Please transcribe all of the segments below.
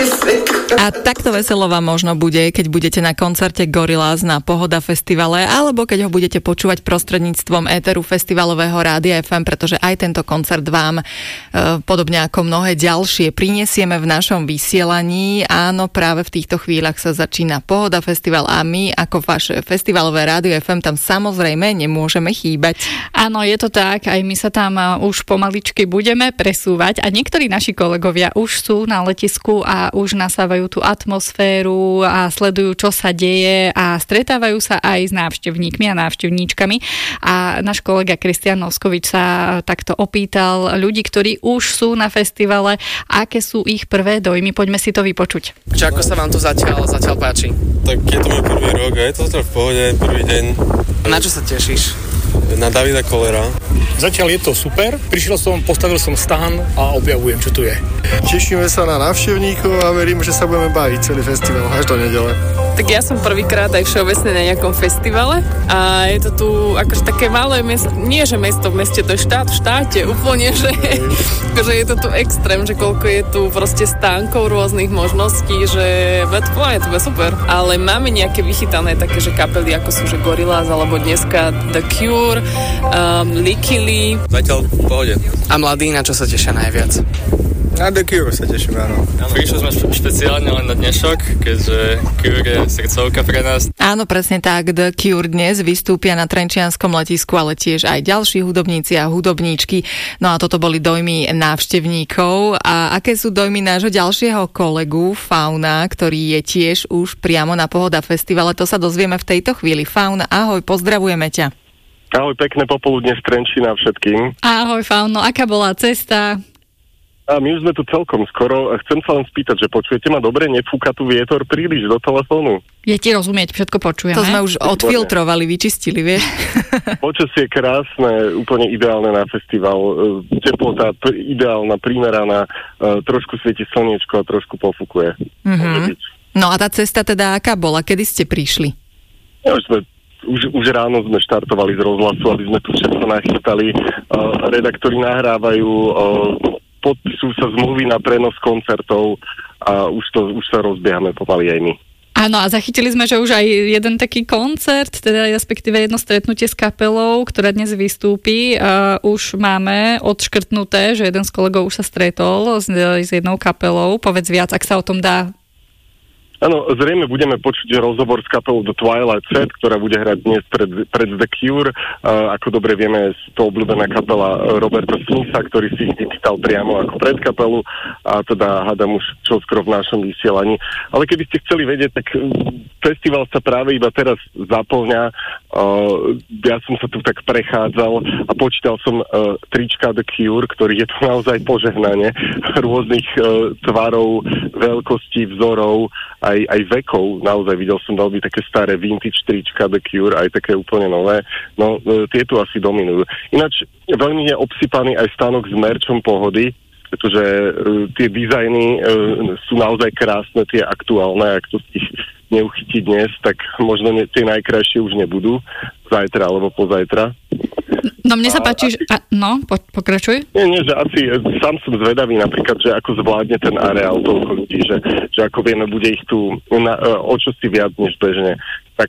A takto veselo vám možno bude, keď budete na koncerte Gorillaz na Pohoda festivale, alebo keď ho budete počúvať prostredníctvom éteru festivalového Rádia FM, pretože aj tento koncert vám, podobne ako mnohé ďalšie, prinesieme v našom vysielaní. Áno, práve v týchto chvíľach sa začína Pohoda festival a my ako vaše festivalové Rádio FM tam samozrejme nemôžeme chýbať. Áno, je to tak, aj my sa tam už pomaličky budeme presúvať a niektorí naši kolegovia už sú na letisku a už nasávajú tú atmosféru a sledujú, čo sa deje a stretávajú sa aj s návštevníkmi a návštevníčkami. A náš kolega Kristián Noskovič sa takto opýtal ľudí, ktorí už sú na festivale, aké sú ich prvé dojmy. Poďme si to vypočuť. Čo, ako sa vám to zatiaľ páči? Tak je to môj prvý rok a je to zatiaľ v pohode, prvý deň. Na čo sa tešíš? Na Davida Kollera. Zatiaľ je to super. Prišiel som, postavil som stan a objavujem, čo tu je. Tešíme sa na návštevníkov a verím, že sa budeme baviť celý festival až do nedele. Tak ja som prvýkrát aj všeobecne na nejakom festivale a je to tu akože také malé mesto, nie že mesto v meste, to je štát v štáte, úplne, že akože je to tu extrém, že koľko je tu proste stánkov rôznych možností, že to bude super. Ale máme nejaké vychytané také, že kapely ako sú, že Gorillaz alebo dneska The Cure, Likili. Zatiaľ v pohode. A mladí, na čo sa tešia najviac? Na The Cure sa teším, áno. Prišli sme špeciálne len na dnešok, keďže Cure je srdcovka pre nás. Áno, presne tak. The Cure dnes vystúpia na trenčianskom letisku, ale tiež aj ďalší hudobníci a hudobníčky. No a toto boli dojmy návštevníkov. A aké sú dojmy nášho ďalšieho kolegu Fauna, ktorý je tiež už priamo na Pohoda festivale? To sa dozvieme v tejto chvíli. Fauna, ahoj, pozdravujeme ťa. Ahoj, pekné popoludne z Trenčína všetkým. Ahoj, Fauno, aká bola cesta? A my už sme tu celkom skoro. Chcem sa len spýtať, že počujete ma dobre? Nefúka tu vietor príliš do telefónu? Je ti rozumieť, všetko počujeme. To sme už odfiltrovali, vyčistili, vieš? Počasie je krásne, úplne ideálne na festival. Teplota ideálna, primeraná, trošku svieti slniečko a trošku pofúkuje. Mm-hmm. No a tá cesta teda aká bola? Kedy ste prišli? Ja už ráno sme štartovali z rozhlasu, aby sme tu všetko nachystali. Redaktori nahrávajú, podpisujú sa zmluvy na prenos koncertov a už sa rozbiehame pomaly aj my. Áno, a zachytili sme, že už aj jeden taký koncert, teda respektíve jedno stretnutie s kapelou, ktorá dnes vystúpi. Už máme odškrtnuté, že jeden z kolegov už sa stretol s jednou kapelou. Povedz viac, ak sa o tom dá. Áno, zrejme budeme počuť rozhovor s kapelou The Twilight Set, ktorá bude hrať dnes pred The Cure. Ako dobre vieme, je to obľúbená kapela Roberta Smitha, ktorý si ich vypýtal priamo ako predkapelu a teda hádam už čoskoro v našom vysielaní. Ale keby ste chceli vedieť, tak festival sa práve iba teraz zaplňa. Ja som sa tu tak prechádzal a počítal som trička The Cure, ktorý je tu naozaj požehnanie rôznych tvarov, veľkostí, vzorov, aj vekov. Naozaj videl som veľmi také staré vintage trička The Cure, aj také úplne nové. No, tie tu asi dominujú. Ináč veľmi je obsypaný aj stánok s merčom Pohody, pretože tie dizajny sú naozaj krásne, tie aktuálne, ak to ich neuchytí dnes, tak možno tie najkrajšie už nebudú zajtra alebo pozajtra. No mne sa páči, pokračuj. Nie, že asi sám som zvedavý napríklad, že ako zvládne ten areál toľko ľudí, že ako vieme, bude ich tu o čosi viac než bežne. Tak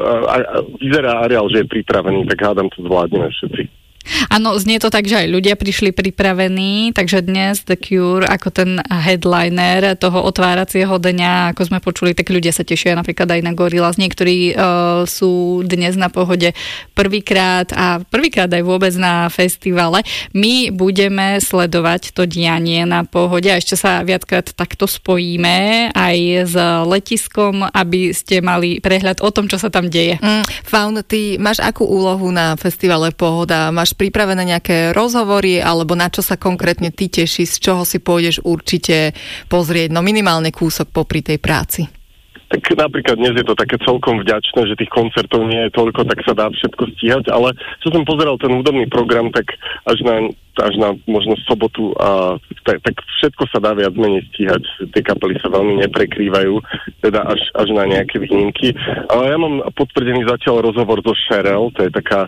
vyzerá areál, že je pripravený, tak hádam, to zvládneme všetci. Áno, znie to tak, že aj ľudia prišli pripravení, takže dnes The Cure ako ten headliner toho otváracieho dňa, ako sme počuli, tak ľudia sa tešia napríklad aj na Gorillaz. Niektorí sú dnes na Pohode prvýkrát aj vôbec na festivale. My budeme sledovať to dianie na Pohode a ešte sa viackrát takto spojíme aj s letiskom, aby ste mali prehľad o tom, čo sa tam deje. Faun, ty máš akú úlohu na festivale Pohoda? Máš pripravené nejaké rozhovory, alebo na čo sa konkrétne ty tešíš, z čoho si pôjdeš určite pozrieť, no minimálne kúsok popri tej práci? Tak napríklad dnes je to také celkom vďačné, že tých koncertov nie je toľko, tak sa dá všetko stíhať, ale čo som pozeral ten hudobný program, tak až na možno sobotu a tak všetko sa dá viac menej stíhať. Tie kapely sa veľmi neprekrývajú, teda až na nejaké výnimky. Ale ja mám potvrdený zatiaľ rozhovor so Sheryl, to je taká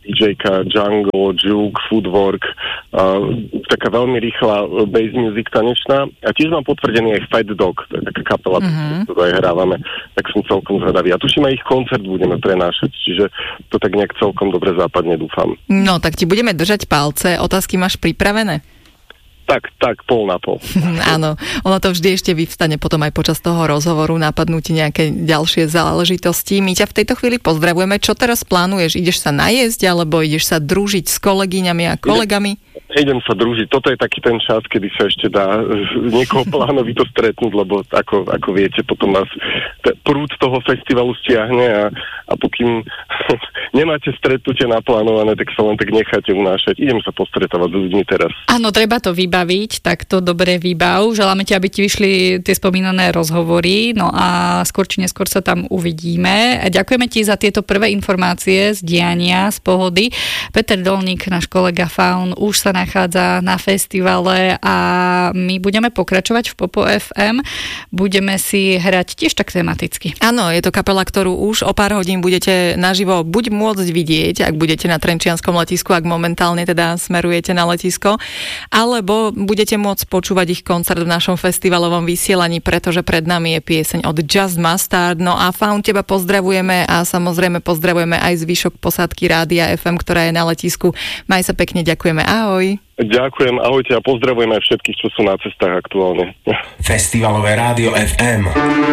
DJ-ka Jungle, Juke, Footwork, taká veľmi rýchla bass music tanečná. A tiež mám potvrdený aj Fight Dog, to je taká kapela, ktorú aj hrávame, tak som celkom zvedavý. A tuším aj ich koncert budeme prenášať, čiže to tak nejak celkom dobre západne dúfam. No, tak ti budeme držať palce. Otázky máš pripravené? Tak, pol na pol. Áno, ono to vždy ešte vyvstane potom aj počas toho rozhovoru, napadnú ti nejaké ďalšie záležitosti. My ťa v tejto chvíli pozdravujeme. Čo teraz plánuješ? Ideš sa najesť, alebo ideš sa družiť s kolegyňami a kolegami? Idem sa družiť. Toto je taký ten čas, kedy sa ešte dá niekoho plánovito stretnúť, lebo ako viete, potom vás prúd toho festivalu stiahne a pokým nemáte stretnutie naplánované, tak sa len tak necháte unášať. Idem sa postretávať s ľuďmi teraz. Áno, treba to vybaviť, tak to dobre vybav. Želáme ti, aby ti vyšli tie spomínané rozhovory, no a skôr či neskôr sa tam uvidíme. Ďakujeme ti za tieto prvé informácie z diania, z pohody. Peter Dolník, náš kolega Faun, už sa nachádza na festivale a my budeme pokračovať v Popo FM. Budeme si hrať tiež tak tematicky. Áno, je to kapela, ktorú už o pár hodín budete naživo buď môcť vidieť, ak budete na Trenčianskom letisku, ak momentálne teda smerujete na letisko, alebo budete môcť počúvať ich koncert v našom festivalovom vysielaní, pretože pred nami je pieseň od Just Mustard. No a Faun, teba pozdravujeme a samozrejme pozdravujeme aj zvyšok posádky Rádia FM, ktorá je na letisku. Maj sa pekne, ďakujeme, ahoj. Ďakujem, ahojte a pozdravujem aj všetkých, čo sú na cestách aktuálne. Festivalové Rádio FM.